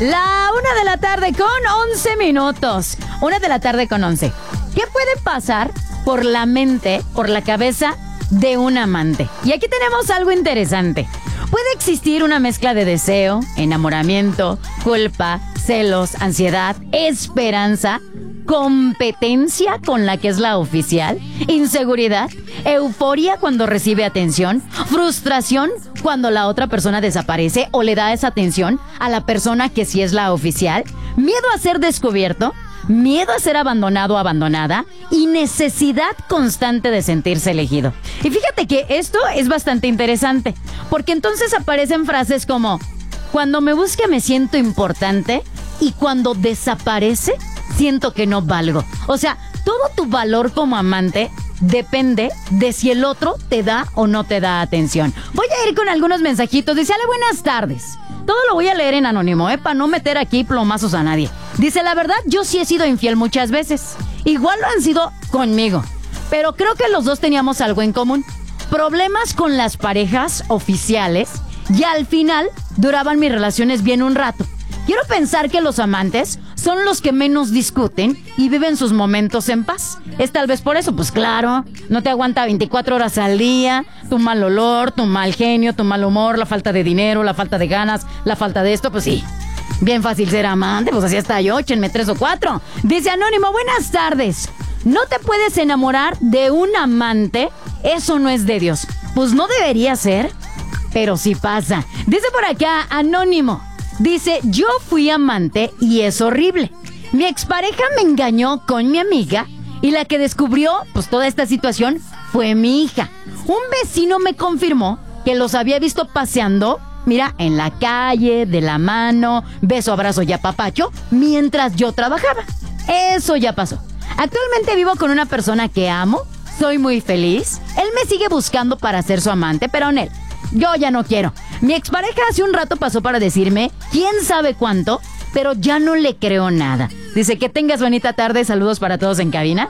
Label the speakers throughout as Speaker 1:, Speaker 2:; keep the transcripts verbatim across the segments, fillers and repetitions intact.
Speaker 1: La una de la tarde con once minutos. Una de la tarde con once. ¿Qué puede pasar por la mente, por la cabeza de un amante? Y aquí tenemos algo interesante. Puede existir una mezcla de deseo, enamoramiento, culpa, celos, ansiedad, esperanza, competencia con la que es la oficial, inseguridad, euforia cuando recibe atención, frustración cuando la otra persona desaparece o le da esa atención a la persona que sí es la oficial, miedo a ser descubierto, miedo a ser abandonado o abandonada y necesidad constante de sentirse elegido. Y fíjate que esto es bastante interesante, porque entonces aparecen frases como: cuando me busca me siento importante y cuando desaparece siento que no valgo. O sea, todo tu valor como amante depende de si el otro te da o no te da atención. Voy a ir con algunos mensajitos. Dice: Ale, buenas tardes. Todo lo voy a leer en anónimo, ¿eh? Para no meter aquí plomazos a nadie. Dice: la verdad, yo sí he sido infiel muchas veces. Igual lo han sido conmigo. Pero creo que los dos teníamos algo en común. Problemas con las parejas oficiales. Y al final duraban mis relaciones bien un rato. Quiero pensar que los amantes son los que menos discuten y viven sus momentos en paz. Es tal vez por eso, pues claro, no te aguanta veinticuatro horas al día, tu mal olor, tu mal genio, tu mal humor, la falta de dinero, la falta de ganas, la falta de esto, pues sí. Bien fácil ser amante, pues así está yo, échenme tres o cuatro. Dice Anónimo: buenas tardes. ¿No te puedes enamorar de un amante? Eso no es de Dios. Pues no debería ser, pero sí pasa. Dice por acá Anónimo. Dice: yo fui amante y es horrible. Mi expareja me engañó con mi amiga y la que descubrió pues toda esta situación fue mi hija. Un vecino me confirmó que los había visto paseando, mira, en la calle, de la mano, beso, abrazo y apapacho, mientras yo trabajaba. Eso ya pasó. Actualmente vivo con una persona que amo, soy muy feliz. Él me sigue buscando para ser su amante, pero en él yo ya no quiero. Mi expareja hace un rato pasó para decirme quién sabe cuánto, pero ya no le creo nada. Dice: que tengas bonita tarde, saludos para todos en cabina.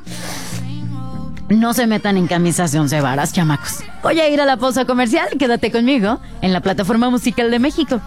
Speaker 1: No se metan en camisas de once varas, chamacos. Voy a ir a la pausa comercial, quédate conmigo en la plataforma musical de México.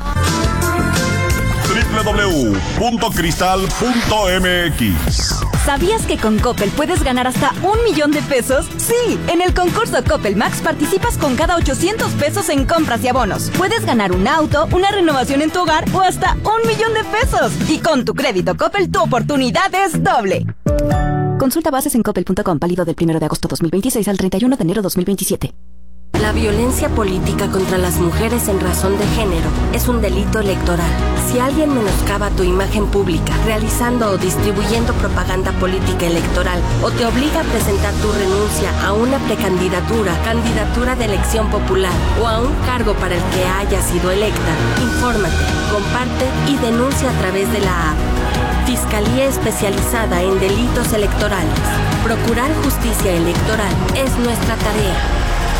Speaker 2: doble u doble u doble u punto cristal punto m x.
Speaker 3: ¿Sabías que con Coppel puedes ganar hasta un millón de pesos? Sí, en el concurso Coppel Max participas con cada ochocientos pesos en compras y abonos. Puedes ganar un auto, una renovación en tu hogar o hasta un millón de pesos. Y con tu crédito Coppel, tu oportunidad es doble. Consulta bases en coppel punto com, válido del primero de agosto dos mil veintiséis al treinta y uno de enero dos mil veintisiete.
Speaker 4: La violencia política contra las mujeres en razón de género es un delito electoral. Si alguien menoscaba tu imagen pública, realizando o distribuyendo propaganda política electoral, o te obliga a presentar tu renuncia a una precandidatura, candidatura de elección popular o a un cargo para el que haya sido electa, infórmate, comparte y denuncia a través de la app. Fiscalía Especializada en Delitos Electorales. Procurar justicia electoral es nuestra tarea.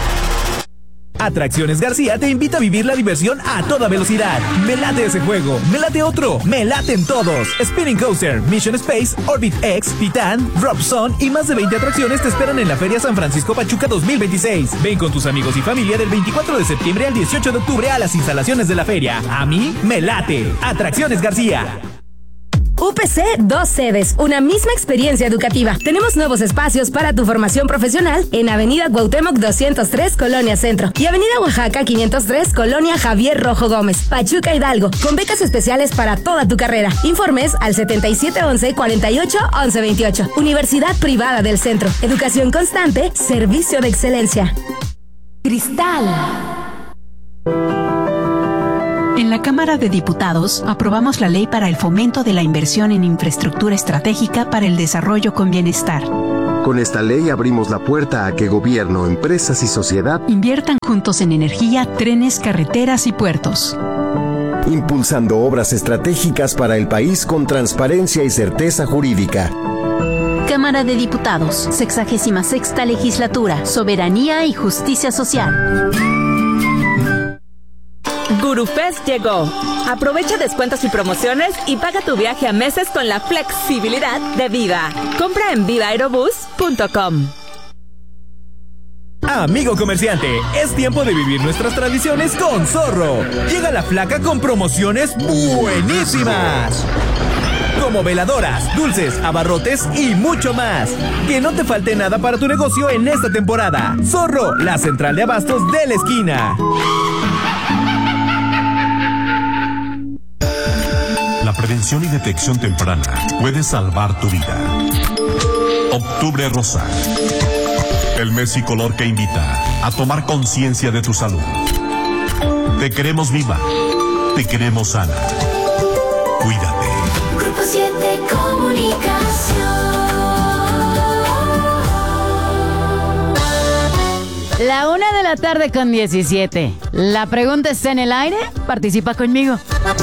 Speaker 5: Atracciones García te invita a vivir la diversión a toda velocidad. Me late ese juego, me late otro, me laten todos. Spinning Coaster, Mission Space, Orbit X, Titan, Drop Zone y más de veinte atracciones te esperan en la Feria San Francisco Pachuca dos mil veintiséis. Ven con tus amigos y familia del veinticuatro de septiembre al dieciocho de octubre a las instalaciones de la feria. A mí me late. Atracciones García.
Speaker 6: U P C, dos sedes, una misma experiencia educativa. Tenemos nuevos espacios para tu formación profesional en Avenida Cuauhtémoc doscientos tres, Colonia Centro, y Avenida Oaxaca quinientos tres, Colonia Javier Rojo Gómez, Pachuca Hidalgo, con becas especiales para toda tu carrera. Informes al setenta y siete once, cuarenta y ocho, once veintiocho. Universidad Privada del Centro. Educación constante, servicio de excelencia.
Speaker 7: Cristal. En la Cámara de Diputados aprobamos la ley para el fomento de la inversión en infraestructura estratégica para el desarrollo con bienestar.
Speaker 8: Con esta ley abrimos la puerta a que gobierno, empresas y sociedad
Speaker 7: inviertan juntos en energía, trenes, carreteras y puertos.
Speaker 8: Impulsando obras estratégicas para el país con transparencia y certeza jurídica.
Speaker 9: Cámara de Diputados, sexagésima sexta legislatura, soberanía y justicia social.
Speaker 3: GuruFest llegó. Aprovecha descuentos y promociones y paga tu viaje a meses con la flexibilidad de Viva. Compra en viva aerobús punto com.
Speaker 5: Amigo comerciante, es tiempo de vivir nuestras tradiciones con Zorro. Llega la flaca con promociones buenísimas. Como veladoras, dulces, abarrotes y mucho más. Que no te falte nada para tu negocio en esta temporada. Zorro, la central de abastos de la esquina.
Speaker 2: La prevención y detección temprana puede salvar tu vida. Octubre Rosa. El mes y color que invita a tomar conciencia de tu salud. Te queremos viva. Te queremos sana. Cuídate.
Speaker 10: Grupo siete Comunicación.
Speaker 1: La una de la tarde con diecisiete. La pregunta está en el aire. Participa conmigo.